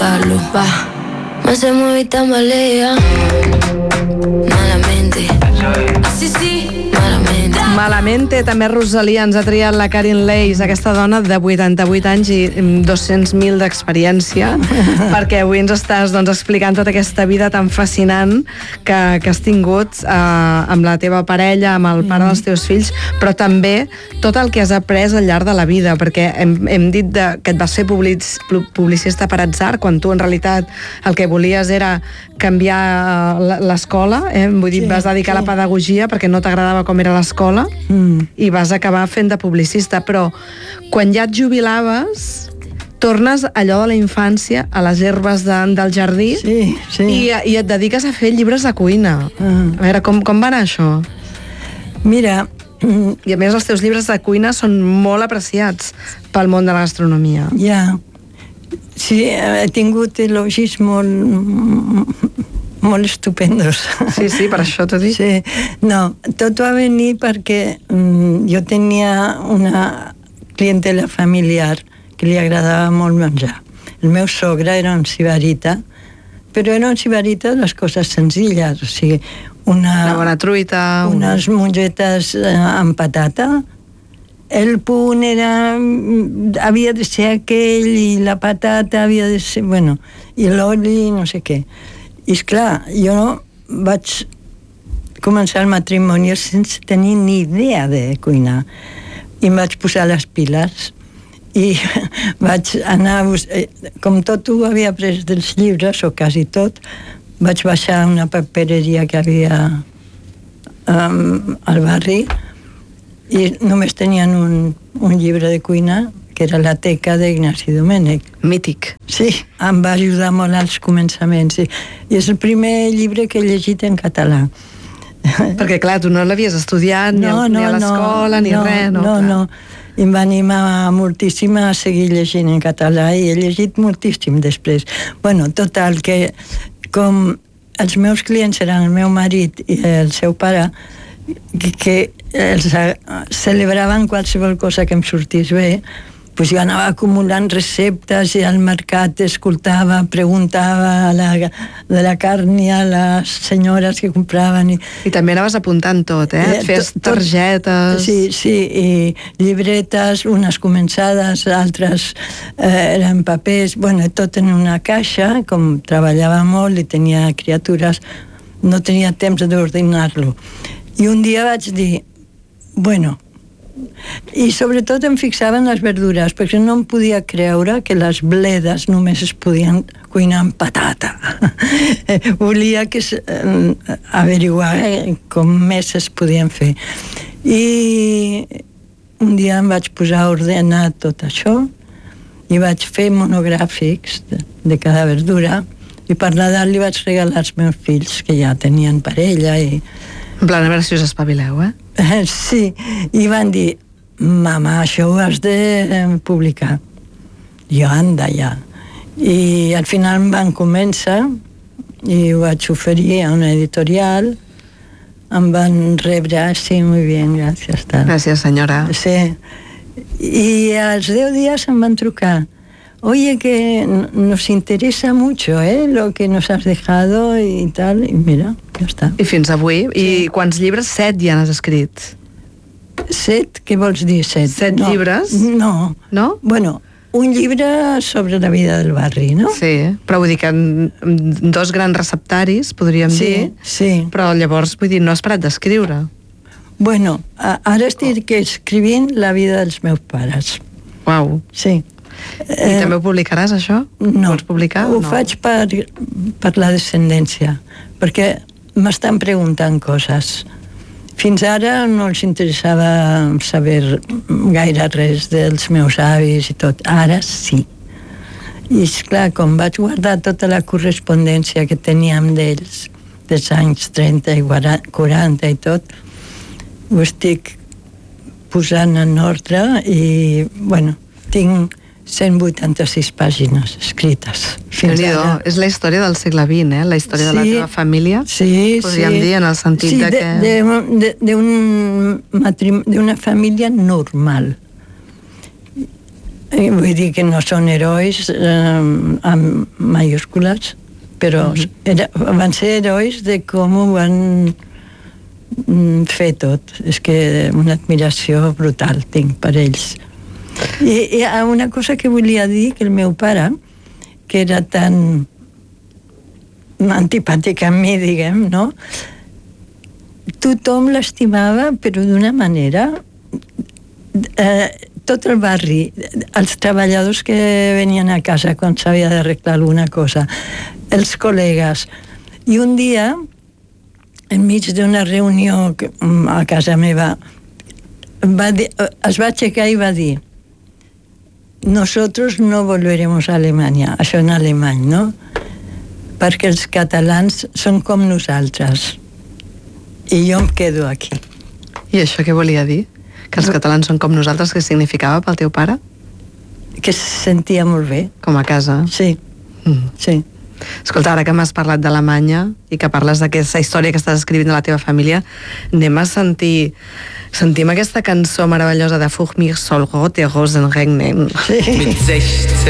buscarlo. Va, me hace muy tambalea. Malamente. Sí, sí, malamente. Malamente, també Rosalia ens ha triat la Karin Leis, aquesta dona de 88 anys i 200.000 d'experiència, perquè avui ens estàs explicant tota aquesta vida tan fascinant que has tingut amb la teva parella, amb el pare dels teus fills, però també tot el que has après al llarg de la vida, perquè hem dit que et vas fer publicista per atzar, quan tu en realitat el que volies era canviar l'escola, vull dir, vas dedicar a la pedagogia perquè no t'agradava com era l'escola i vas acabar fent de publicista, però quan ja et jubilaves tornes allò de la infància a les herbes del jardí i et dediques a fer llibres de cuina. A veure, com va anar això? Mira, i a més els teus llibres de cuina són molt apreciats pel món de la gastronomia. Ja, sí, he tingut elogis molt estupendos. Sí, per això t'ho dic. Sí. No, tot va venir perquè jo tenia una clientela familiar que li agradava molt menjar. El meu sogre era un sibarita, però era un sibarita de les coses senzilles, o sigui, una bona truita, unes mongetes amb patata. El punt havia de ser aquell i la patata havia de ser, bueno, i l'oli, no sé què. I esclar, jo vaig començar el matrimoni sense tenir ni idea de cuinar. I em vaig posar les piles i vaig anar com tot ho havia après dels llibres, o quasi tot, vaig baixar a una papereria que havia al barri i només tenien un llibre de cuina que era la teca d'Ignasi Domènech. Mític. Sí, em va ajudar molt als començaments. I és el primer llibre que he llegit en català. Perquè, clar, tu no l'havies estudiat ni a l'escola, ni res. No. I em va animar moltíssim a seguir llegint en català i he llegit moltíssim després. Bueno, total, que com els meus clients eren el meu marit i el seu pare, que els celebraven qualsevol cosa que em sortís bé, pues jo anava acumulant receptes i al mercat escoltava, preguntava de la carn a les senyores que compraven. I també anaves apuntant tot, Et feies targetes... Sí, i llibretes, unes començades, altres eren papers, bueno, tot en una caixa, com treballava molt i tenia criatures, no tenia temps d'ordenar-lo. I un dia vaig dir, bueno, i sobretot em fixava en les verdures, perquè no em podia creure que les bledes només es podien cuinar amb patata. Volia averiguar com més es podien fer. I un dia em vaig posar a ordenar tot això i vaig fer monogràfics de cada verdura i per Nadal li vaig regalar als meus fills, que ja tenien parella i... En plan, a veure si us espavileu, Sí, i van dir, mama, això ho has de publicar. Jo, anda, ja. I al final em van convèncer i ho vaig oferir a una editorial, em van rebre, sí, muy bien, gràcies. Gràcies, senyora. Sí, i als 10 dies em van trucar. Oye, que nos interesa mucho, lo que nos has dejado y tal, y mira, ja està. I fins avui? Sí. I quants llibres? 7 ja n'has escrit? 7? Què vols dir, 7? 7 llibres? No. No? Bueno, un llibre sobre la vida del barri, no? Sí, però vull dir que 2 grans receptaris, podríem dir. Sí. Però llavors, vull dir, no has parat d'escriure. Bueno, ara estic escrivint la vida dels meus pares. Uau. Sí. I també ho publicaràs, això? No, vols publicar? Ho faig per la descendència, perquè m'estan preguntant coses. Fins ara no els interessava saber gaire res dels meus avis i tot. Ara sí. I esclar, com vaig guardar tota la correspondència que teníem d'ells, dels anys 30 i 40 i tot, ho estic posant en ordre i, bueno, tinc 186 pàgines escrites. És la història del segle XX, la història de la teva família. Sí, podríem dir, en el sentit de que... d'una família normal. Vull dir que no són herois amb mayúscules, però van ser herois de com ho van fer tot. És que una admiració brutal tinc per ells. I una cosa que volia dir, que el meu pare, que era tan antipàtic amb mi, diguem, no? Tothom l'estimava, però d'una manera... tot el barri, els treballadors que venien a casa quan s'havia d'arreglar alguna cosa, els col·legues. I un dia, enmig d'una reunió a casa meva, es va aixecar i va dir: nosotros no volveremos a Alemanya, això en alemany, no? Perquè els catalans són com nosaltres. I jo em quedo aquí. I això què volia dir? Que els catalans són com nosaltres, què significava pel teu pare? Que se sentia molt bé. Com a casa? Sí, sí. Escolta, ara que m'has parlat d'Alemanya i que parles d'aquesta història que estàs escrivint de la teva família, anem a sentim aquesta cançó meravellosa de Für mich soll rote Rosen regnen. Sí.